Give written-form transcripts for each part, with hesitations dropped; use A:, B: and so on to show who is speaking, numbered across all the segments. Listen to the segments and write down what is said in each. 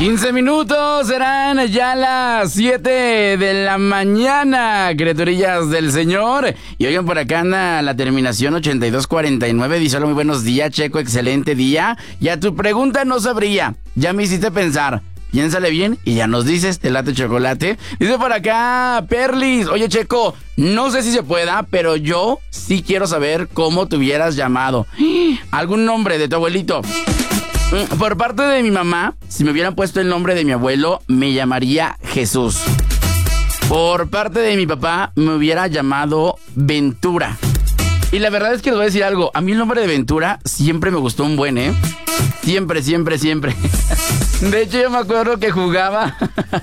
A: 15 minutos, serán ya las 7 de la mañana, criaturillas del Señor. Y oigan, por acá anda la terminación 8249. Dice: hola, muy buenos días, Checo, excelente día. Y a tu pregunta no sabría, ya me hiciste pensar. Piénsale bien y ya nos dices, te late chocolate. Dice por acá Perlis: oye, Checo, no sé si se pueda, pero yo sí quiero saber cómo te hubieras llamado. ¿Algún nombre de tu abuelito? Por parte de mi mamá, si me hubieran puesto el nombre de mi abuelo, me llamaría Jesús. Por parte de mi papá, me hubiera llamado Ventura. Y la verdad es que les voy a decir algo. A mí el nombre de Ventura siempre me gustó un buen, ¿eh? Siempre. De hecho, yo me acuerdo que jugaba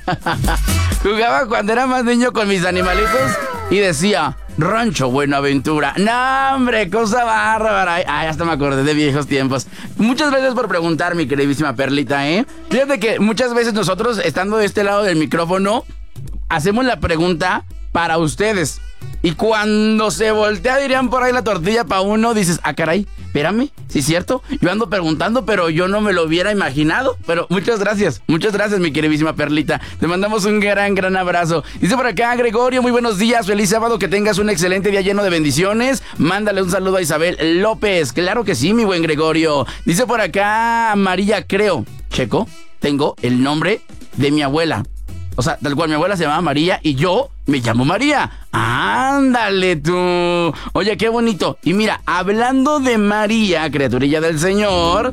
A: cuando era más niño con mis animalitos y decía: Rancho Buenaventura. No, hombre, cosa bárbara. Ay, hasta me acordé de viejos tiempos. Muchas gracias por preguntar, mi queridísima Perlita, ¿eh? Fíjate que muchas veces nosotros, estando de este lado del micrófono, hacemos la pregunta para ustedes. Y cuando se voltea, dirían por ahí, la tortilla para uno, dices: ah, caray, espérame, ¿sí es cierto? Yo ando preguntando, pero yo no me lo hubiera imaginado. Pero muchas gracias, mi queridísima Perlita. Te mandamos un gran abrazo. Dice por acá Gregorio: muy buenos días, feliz sábado, que tengas un excelente día lleno de bendiciones. Mándale un saludo a Isabel López. Claro que sí, mi buen Gregorio. Dice por acá María: creo, Checo, tengo el nombre de mi abuela. O sea, tal cual, mi abuela se llamaba María y yo me llamo María. ¡Ándale tú! Oye, qué bonito. Y mira, hablando de María, criaturilla del Señor,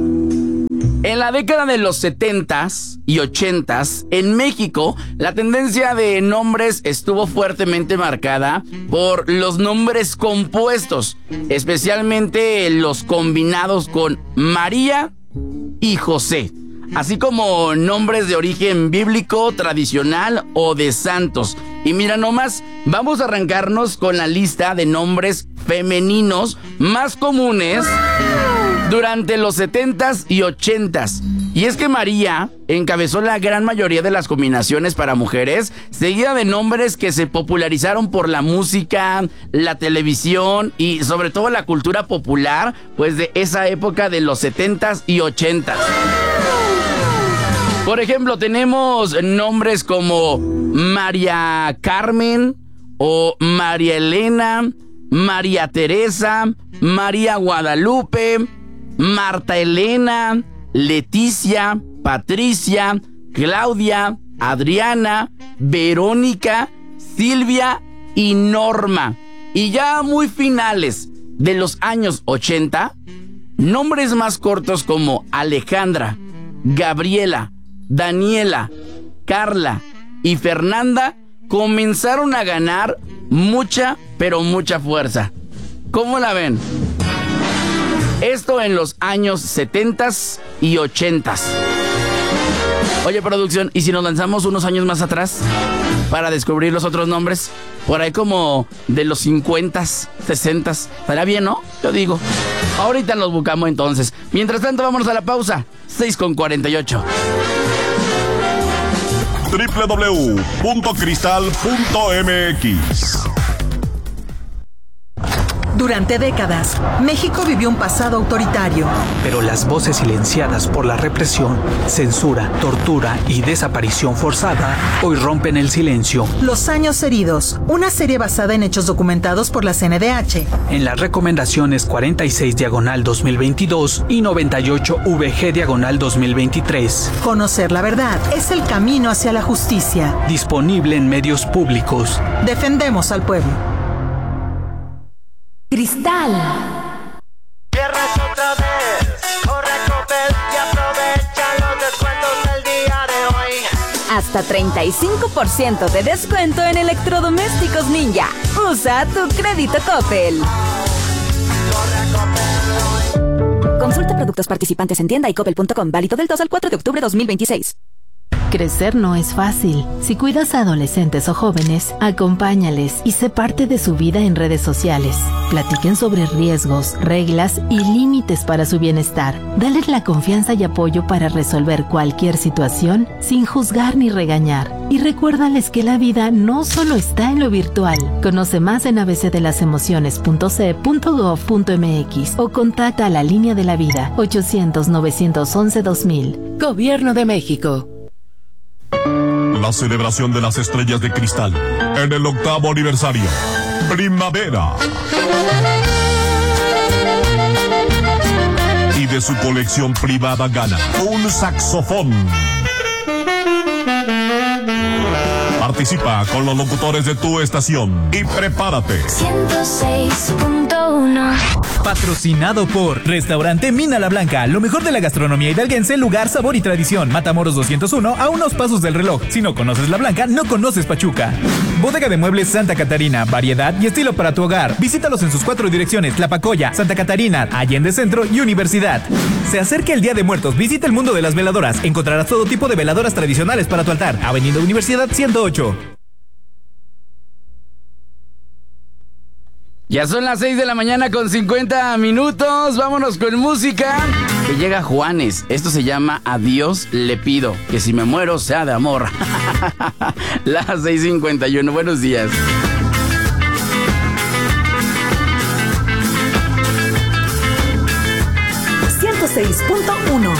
A: en la década de los 70s y 80s, en México, la tendencia de nombres estuvo fuertemente marcada por los nombres compuestos, especialmente los combinados con María y José, así como nombres de origen bíblico, tradicional o de santos. Y mira nomás, vamos a arrancarnos con la lista de nombres femeninos más comunes durante los 70s y 80s. Y es que María encabezó la gran mayoría de las combinaciones para mujeres, seguida de nombres que se popularizaron por la música, la televisión y sobre todo la cultura popular, pues de esa época de los 70s y 80s. Por ejemplo, tenemos nombres como María Carmen o María Elena, María Teresa, María Guadalupe, Marta Elena, Leticia, Patricia, Claudia, Adriana, Verónica, Silvia y Norma. Y ya muy finales de los años 80, nombres más cortos como Alejandra, Gabriela, Daniela, Carla y Fernanda comenzaron a ganar mucha, pero mucha fuerza. ¿Cómo la ven? Esto en los años 70s y 80s. Oye, producción, ¿y si nos lanzamos unos años más atrás para descubrir los otros nombres? Por ahí como de los 50s, 60s. ¿Estaría bien, no? Yo digo. Ahorita nos buscamos entonces. Mientras tanto, vámonos a la pausa. 6:48.
B: www.cristal.mx.
C: Durante décadas, México vivió un pasado autoritario.
D: Pero las voces silenciadas por la represión, censura, tortura y desaparición forzada hoy rompen el silencio.
C: Los años heridos, una serie basada en hechos documentados por la CNDH.
D: En las recomendaciones 46/2022 y 98/VG/2023.
C: Conocer la verdad es el camino hacia la justicia.
D: Disponible en medios públicos.
C: Defendemos al pueblo.
E: Cristal.
F: Viernes otra vez, corre a Coppel y aprovecha los descuentos del día de hoy.
E: Hasta 35% de descuento en electrodomésticos Ninja. Usa tu crédito Coppel.
F: Corre a Coppel hoy.
E: Consulta productos participantes en tienda y coppel.com. Válido del 2 al 4 de octubre 2026.
B: Crecer no es fácil. Si cuidas a adolescentes o jóvenes, acompáñales y sé parte de su vida en redes sociales. Platiquen sobre riesgos, reglas y límites para su bienestar. Dales la confianza y apoyo para resolver cualquier situación sin juzgar ni regañar. Y recuérdales que la vida no solo está en lo virtual. Conoce más en abcdelasemociones.ce.gov.mx o contacta a la Línea de la Vida 800-911-2000. Gobierno de México.
G: La celebración de las estrellas de cristal en el 8º aniversario. Primavera. Y de su colección privada gana un saxofón. Participa con los locutores de tu estación y prepárate.
H: 106.1.
I: Patrocinado por Restaurante Mina La Blanca, lo mejor de la gastronomía hidalguense, lugar, sabor y tradición. Matamoros 201, a unos pasos del reloj. Si no conoces La Blanca, no conoces Pachuca. Bodega de Muebles Santa Catarina, variedad y estilo para tu hogar. Visítalos en sus 4 direcciones: Tlapacoya, Santa Catarina, Allende Centro y Universidad. Se acerca el Día de Muertos, visita el mundo de las veladoras. Encontrarás todo tipo de veladoras tradicionales para tu altar. Avenida Universidad 108.
A: Ya son las 6 de la mañana con 50 minutos. Vámonos con música. Que llega Juanes. Esto se llama A Dios le pido que si me muero sea de amor. Las 6:51. Buenos días.
C: 106.1.